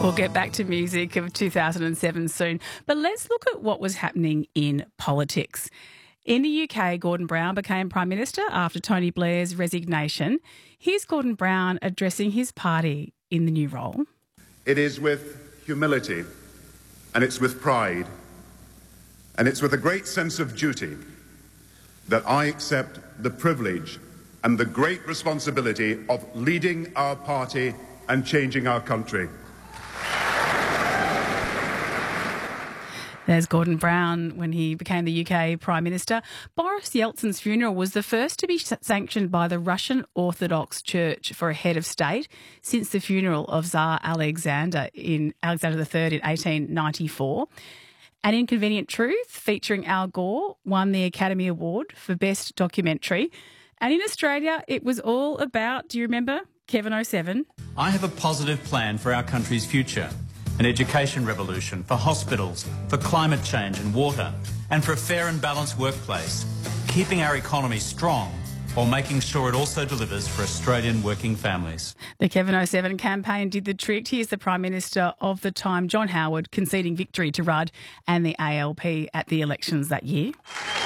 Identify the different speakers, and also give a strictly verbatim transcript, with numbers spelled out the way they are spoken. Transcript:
Speaker 1: We'll get back to music of two thousand seven soon, but let's look at what was happening in politics. In the U K, Gordon Brown became Prime Minister after Tony Blair's resignation. Here's Gordon Brown addressing his party in the new role.
Speaker 2: It is with humility, and it's with pride, and it's with a great sense of duty that I accept the privilege and the great responsibility of leading our party and changing our country.
Speaker 1: There's Gordon Brown when he became the U K Prime Minister. Boris Yeltsin's funeral was the first to be sanctioned by the Russian Orthodox Church for a head of state since the funeral of Tsar Alexander in Alexander the Third in eighteen ninety-four. An Inconvenient Truth, featuring Al Gore, won the Academy Award for Best Documentary. And in Australia, it was all about, do you remember, Kevin oh seven?
Speaker 3: I have a positive plan for our country's future. An education revolution for hospitals, for climate change and water, and for a fair and balanced workplace, keeping our economy strong while making sure it also delivers for Australian working families.
Speaker 1: The Kevin oh seven campaign did the trick. Here's the Prime Minister of the time, John Howard, conceding victory to Rudd and the A L P at the elections that year.